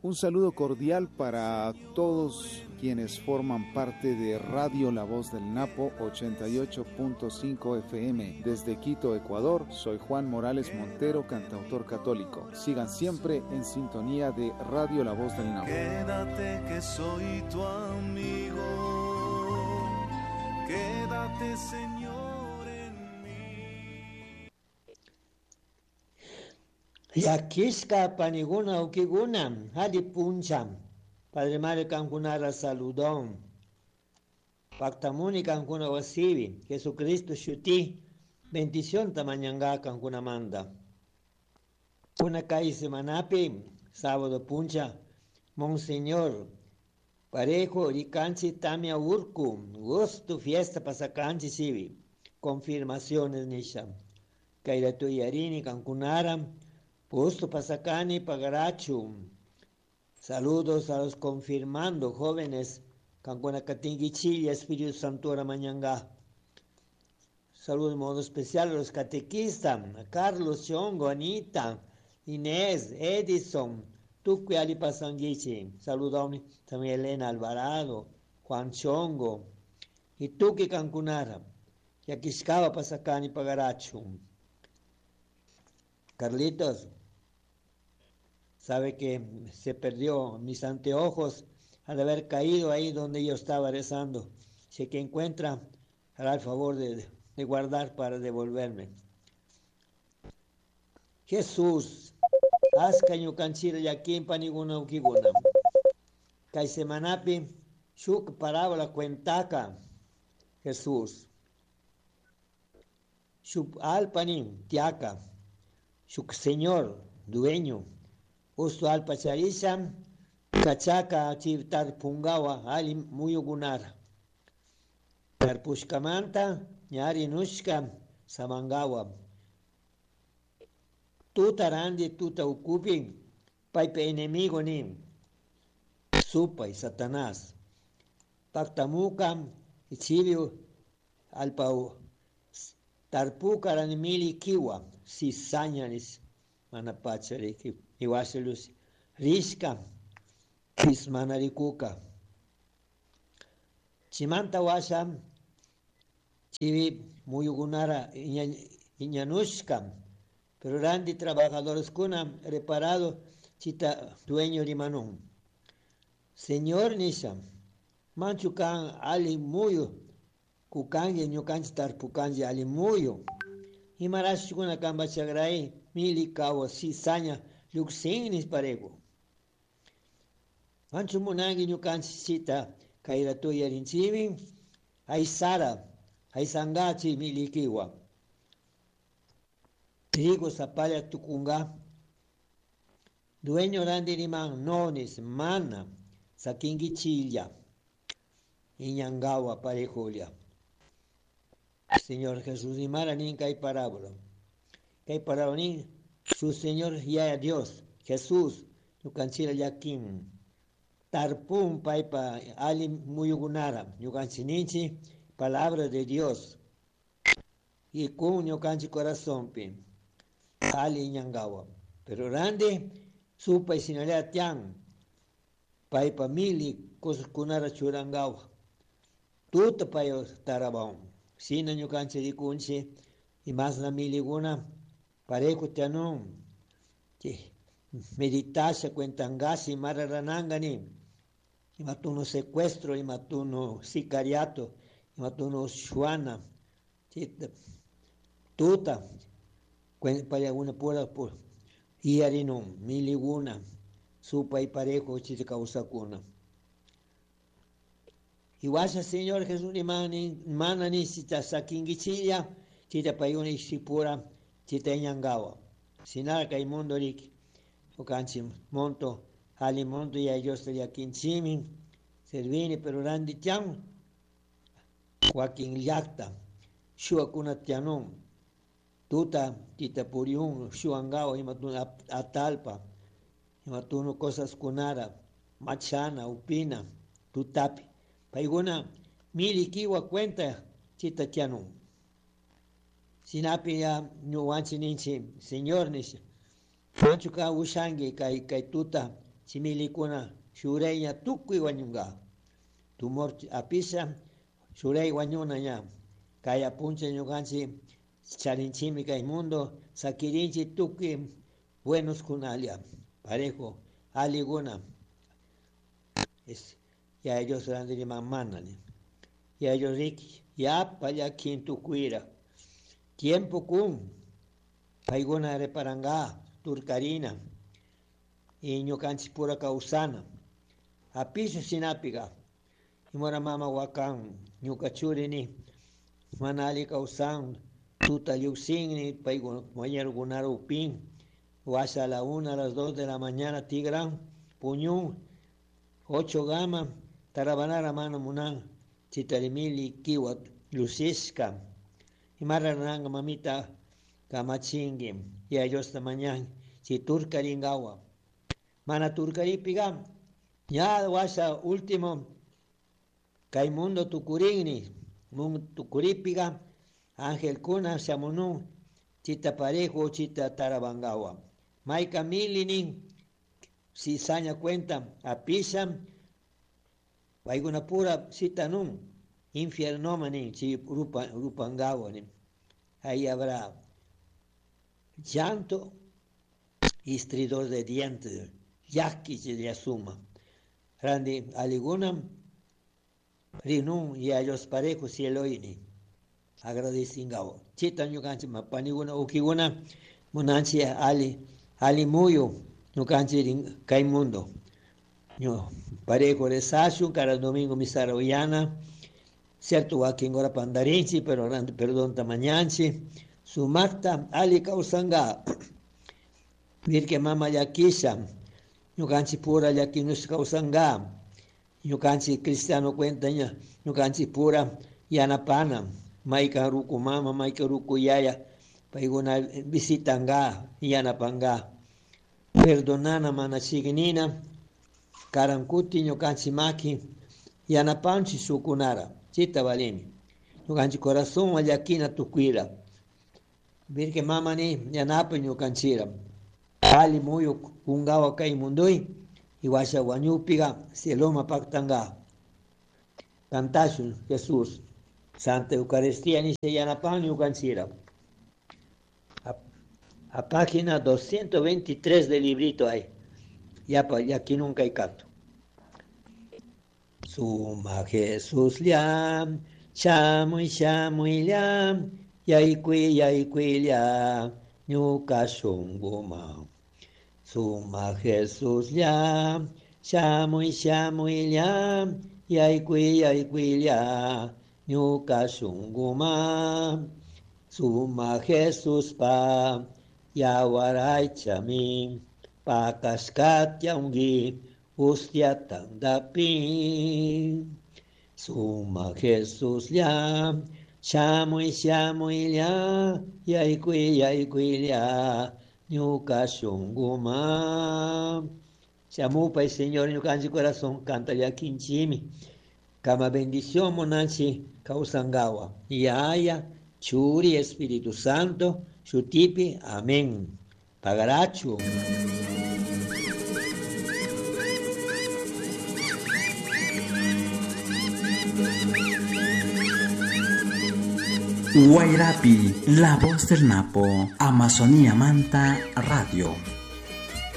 Un saludo cordial para todos quienes forman parte de Radio La Voz del Napo 88.5 FM. Desde Quito, Ecuador, soy Juan Morales Montero, cantautor católico. Sigan siempre en sintonía de Radio La Voz del Napo. Quédate que soy tu amigo, quédate, Señor, en mí. Yakishka paniguna ukiguna, hadi puncham. Padre Mario Cancunara saludón. Pactamuni Cancuna wasivi. Jesucristo shuti. Bendición tamañanga Cancuna manda. Una calle semanapi. Sábado puncha. Monseñor. Parejo ricanchi tamia urku. Gusto fiesta pasacanchi sivi. Confirmaciones nisha. Kairatu yarini Cancunara. Gusto pasacani pagarachu. Saludos a los confirmando jóvenes, Cancuna Catingui Chile, Espíritu Santo Mañanga. Saludos de modo especial a los catequistas, a Carlos, Chongo, Anita, Inés, Edison, Tuque Ali Pasanguichi. Saludos también a Elena Alvarado, Juan Chongo, y Tuque Cancunara, Yaquiscaba Pasacani Pagarachu. Carlitos. Sabe que se perdió mis anteojos al haber caído ahí donde yo estaba rezando. Si que encuentra, hará el favor de guardar para devolverme. Jesús, haz caño canchira yaquín paniguna ukiguna. Kai semanapi, shuk parábola cuentaca. Jesús. Shuk alpanin, tiaca. Shuk señor, dueño. Usto alpacharisa, cachaca chivtar pungawa, ali muyugunara. Tarpushkamanta, nyari nushka, samangawa. Tuta randi, tuta ukupi, paipe enemigo ni. Supa y Satanás. Pactamuca, ichivio, alpau. Tarpuca ranimili kiwa, sisañanis, manapachari kiwa. Iwasilus Rishka Ismanarikuka Chimanta Washa Chivi Muyugunara Iñanushka, pero Randi trabajadores kuna reparado chita dueño rimanun. Señor Nisha Manchukan Ali Muyu Kukangi Nyukanchi Tarpukanji Ali Muyu Himarashukuna Kamba Chagrai Mili Kawa Sisaña Luxingnis parego. Anchu munangi nyukanchi sita kairatu yarinchivi, ay sara, ay sangachi milikiwa. Trigo sapaya tukunga, dueño randi riman nonis, mana, sakingi chilla, iñangawa parejolia. Señor Jesús, y mara ninka y parábola. Kay parábola ni su Señor ya Dios, Jesús, yukanchira yakin, tarpum paipa ali muyugunara, yukanchininchi, palabra de Dios, y con yukanchi corazón pi, ali ñangawa, pero grande, supa y sinalea tian, paipa mili, cosas kunara churangawa, tuta payo tarabón, sina yukanchi dikunchi, y más la miliguna, parejo tianum, meditasha cuentangasi mararanangani, y matuno secuestro, y matuno sicariato, y matuno shuana, tuta, para una pura, y harinum, miliguna, supa y parejo, chicausacuna. Y vaya Señor Jesús, y manani, sita sakingichilla, chita payuni sipura, chita ñangawa. Sinara kay mundo rik, okanchi monto, ali monto ya yo estaría quinchimin, servini pero randi tiam, Joaquín Yacta, shuakuna tianum, tuta tita puriun, shuangawa, imatuna atalpa, imatuno cosas kunara, machana, upina, tutapi, paiguna, milikiwa cuenta, chita tianum. Sinapi ya nuanchi ninchi, señor nisha. Manchuka ushangi kai tuta chimilikuna shureña tukuy wañunga. Tumor apisa shurey wañuna ña. Kaya puncha ñukanchik charinchimi kay mundo sakirinchi tukuy buenos kunalia. Parejo aliguna. Ya ellos randiri manani. Ya ellos riki. Ya paya quinto cuira. Tiempo kun. Paiguna reparanga. Turcarina. Y ñukanchik pura kausana. Apiso sinapiga. Y mora mama wakan. Ñukachurini. Manali kausan. Tuta yuxingni. Paiguna mañana gunar upin. Wasa a la 1, a las 2 de la mañana. Tigran. Puñún. 8 gama. Tarabanara mano munan. Chitarimili kiwat. Luciska. Y marananga mamita. Kamachingi. Y ellos esta mañana. Si turcaringawa. Mana turcaripiga. Ya wasa último. Kaimundo tucurini. Tucuripiga. Ángel kuna shamunun. Chita parejo. Chita tarabangawa. Maika milini. Si saña cuenta. Apisa. Paiguna pura sitanun. Infiernomani. Si rupangawa. Ahí habrá llanto y estridor de dientes, yaqui de asuma. Randi aliguna, rinun y a los parejos cieloini. Agradecingao. Chita ñukanchi mapaniguna ukiguna, munanchi ali muyo, ñukanchi kaimundo. Ño parejo de sashu, cada domingo misara oyana, cierto wakingora pandarinchi, pero perdón tamañanchi. Sumakta ali kausanga. Virke mama yakisha. Ñukanchik pura yakinus kausanga. Ñukanchik cristiano cuentaña. Ñukanchik pura yanapana. Maika ruku mama, maika ruku yaya. Paiguna visitanga, yanapanga. Perdonana mana chignina. Karankuti ñukanchik maki. Yanapanchi sukunara. Chita valini. Ñukanchik corazón yakina tukuira. Virke mama ni yanapa ñukanchira. Ali muyo kungawa kay mundoy. Iwasha wañupiga sieloma pactanga. Cantación Jesús. Santa Eucaristía ni se yanapan ñukanchira. A página 223 del librito hay. Ya aquí nunca hay canto. Suma Jesús liam. Shamuy liam. Yaikui lia, ñuka shunguma. Suma Jesús lia, shamuy lia, yaikui lia, ñuka shunguma. Suma Jesús pa, yawaray chami, pa kaskat yaungi, ustia tandapi. Suma Jesús lia, shamuy lia, yaikui lia, ñuka shunguma. Shamupa y Señor, ñukanchi corazón, canta ya kinchimi. Kama bendición monanchi, kausangawa. Yaya, churi, Espíritu Santo, shutipi, amén. Pagarachu. Guairapi, la voz del Napo, Amazonía Manta Radio.